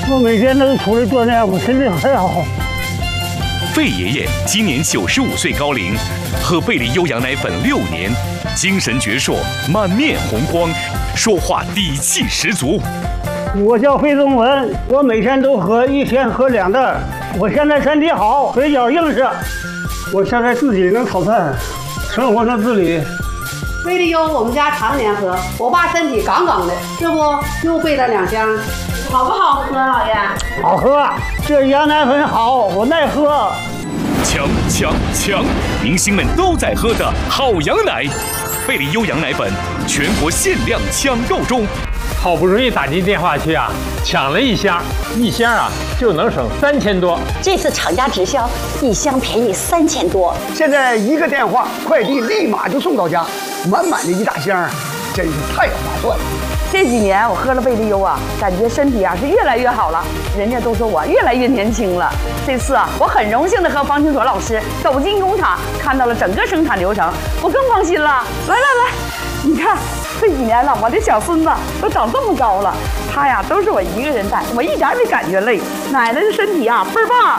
我每天都出来锻炼，我身体很好。 费爷爷今年95岁高龄，喝贝利优羊奶粉6年，精神矍铄，满面红光，说话底气十足。 我叫费宗文，我每天都喝，1天喝2袋。我现在身体好，腿脚硬实，我现在自己能炒菜，生活能自理。 贝利优我们家常年喝，我爸身体杠杠的，这不又备了2箱，好不好喝，老爷？ 好喝，这羊奶粉好，我耐喝。 强！明星们都在喝的好羊奶，贝利优羊奶粉全国限量抢购中。 好不容易打进电话去啊，抢了1箱，1箱啊就能省3000多。 这次厂家直销，1箱便宜3000多。 现在1个电话，快递立马就送到家，满满的1大箱，真是太划算了。 这几年我喝了贝利优啊，感觉身体啊是越来越好了，人家都说我越来越年轻了。这次啊，我很荣幸的和方清所老师走进工厂，看到了整个生产流程，我更放心了。来，你看这几年了，我的小孙子都长这么高了，他呀都是我一个人带，我一点也没感觉累。奶奶的身体啊倍儿棒，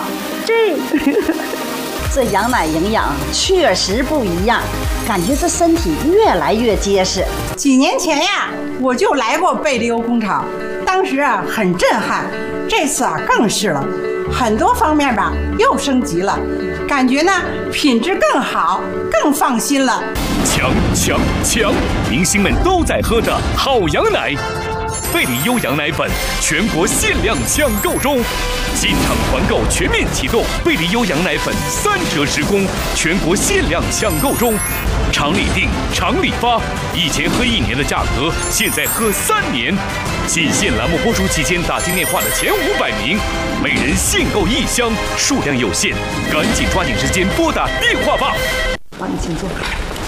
这羊奶营养确实不一样，感觉这身体越来越结实。 几年前呀，我就来过贝利优工厂，当时啊很震撼，这次啊更是了，很多方面吧又升级了，感觉呢品质更好，更放心了。 强！明星们都在喝的好羊奶，贝利优羊奶粉全国限量抢购中，进场团购全面启动，贝利优羊奶粉3折时供，全国限量抢购中，厂里订，厂里发，以前喝1年的价格，现在喝3年。仅限栏目播出期间打进电话的前500名，每人限购1箱，数量有限，赶紧抓紧时间拨打电话吧。 帮你请坐。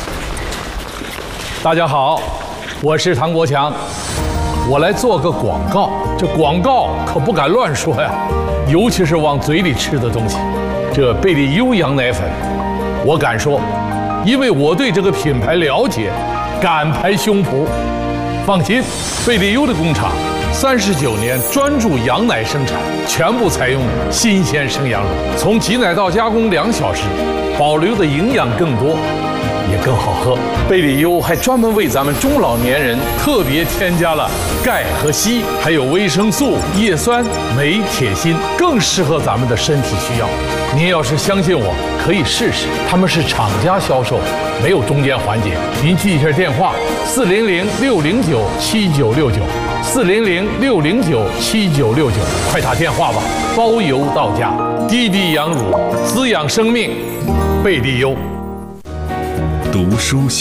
大家好，我是唐国强，我来做个广告。这广告可不敢乱说呀，尤其是往嘴里吃的东西。这贝利优羊奶粉，我敢说，因为我对这个品牌了解，敢拍胸脯。放心，贝利优的工厂39年专注羊奶生产，全部采用新鲜生羊乳，从挤奶到加工2小时，保留的营养更多，也更好喝。贝利优还专门为咱们中老年人特别添加了钙和硒，还有维生素、叶酸、镁、铁、锌，更适合咱们的身体需要。您要是相信我，可以试试。他们是厂家销售，没有中间环节。您记一下电话：400-609-7969，400-609-7969，快打电话吧，包邮到家。滴滴羊乳，滋养生命，贝利优。 读书